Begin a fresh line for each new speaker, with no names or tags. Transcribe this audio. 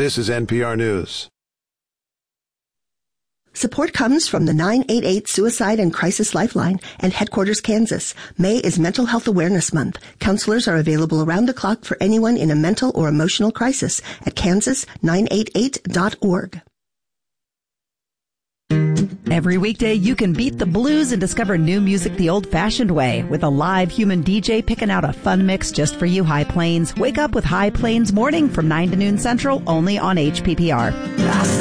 This is NPR News.
Support comes from the 988 Suicide and Crisis Lifeline and Headquarters, Kansas. May is Mental Health Awareness Month. Counselors are available around the clock for anyone in a mental or emotional crisis at kansas988.org.
Every weekday, you can beat the blues and discover new music the old-fashioned way with a live human DJ picking out a fun mix just for you, High Plains. Wake up with High Plains Morning from 9 to noon Central, only on HPPR.